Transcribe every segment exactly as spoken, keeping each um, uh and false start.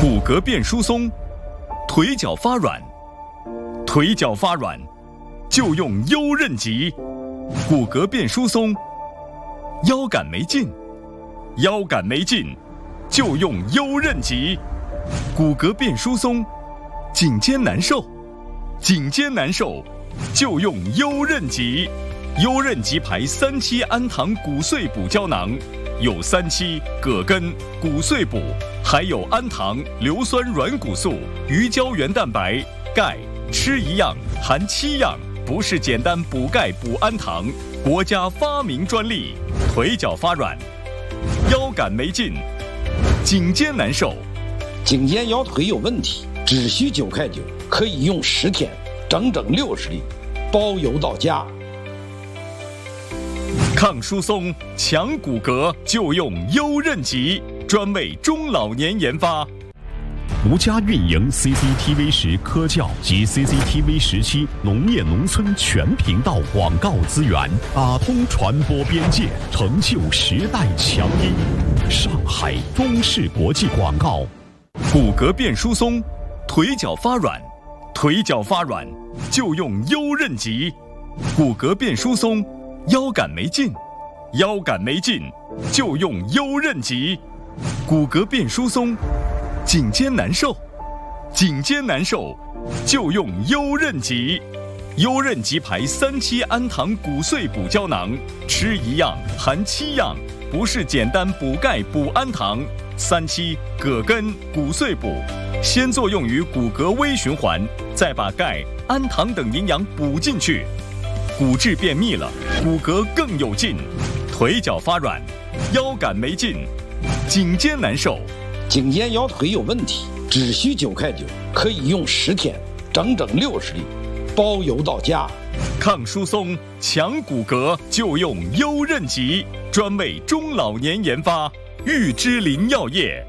骨骼变疏松，腿脚发软，腿脚发软就用优韧极。骨骼变疏松，腰杆没劲，腰杆没劲就用优韧极。骨骼变疏松，颈肩难受，颈肩难受就用优韧极。优韧极牌三七氨糖骨碎补胶囊，有三七、葛根、骨碎补，还有氨糖、硫酸软骨素、鱼胶原蛋白、钙，吃一样含七样，不是简单补钙补氨糖，国家发明专利。腿脚发软，腰杆没劲，颈肩难受， 颈肩腰腿有问题，只需九块九，可以用十天，整整六十粒，包邮到家。 抗疏松、强骨骼就用优韧极，专为中老年研发。 独家运营 C C T V 十科教及 C C T V 十七农业农村全频道广告资源，打通传播边界，成就时代强音。上海中视国际广告。 骨骼变疏松，腿脚发软，腿脚发软就用优韧极。骨骼变疏松，腰杆没劲，腰杆没劲就用优韧极。骨骼变疏松，颈肩难受，颈肩难受就用优韧极。优韧极牌三七氨糖骨碎补胶囊，吃一样含七样，不是简单补钙补氨糖。三七、葛根、骨碎补，先作用于骨骼微循环，再把钙、氨糖等营养补进去，骨质变密了，骨骼更有劲。腿脚发软，腰杆没劲，颈肩难受， 颈肩腰腿有问题，只需九块九，可以用十天，整整六十粒，包邮到家。 抗疏松、强骨骼就用优韧极，专为中老年研发。玉芝林药业。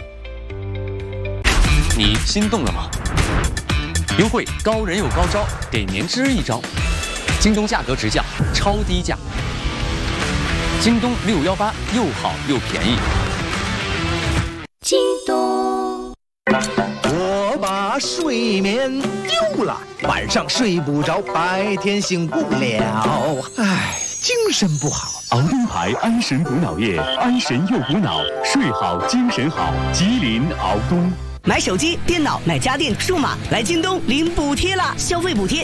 你心动了吗？优惠高人有高招，给年知一招。京东价格直降，超低价。京东六一八又好又便宜。 京东。 我把睡眠丢了，晚上睡不着，白天醒不了，唉，精神不好。 熬东牌安神补脑液，安神又补脑，睡好精神好。吉林熬东。 买手机、电脑、买家电、数码，来京东领补贴啦！消费补贴